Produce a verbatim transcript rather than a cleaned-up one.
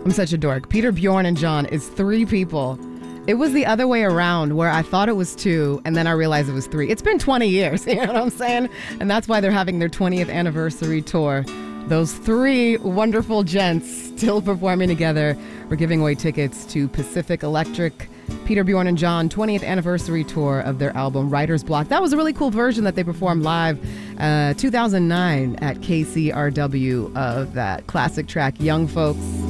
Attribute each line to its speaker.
Speaker 1: I'm such a dork. Peter, Bjorn, and John is three people. It was the other way around where I thought it was two, and then I realized it was three. It's been twenty years, you know what I'm saying? And that's why they're having their twentieth anniversary tour. Those three wonderful gents still performing together. We're giving away tickets to Pacific Electric, Peter, Bjorn, and John twentieth anniversary tour of their album Writer's Block. That was a really cool version that they performed live uh, two thousand nine at K C R W of that classic track Young Folks.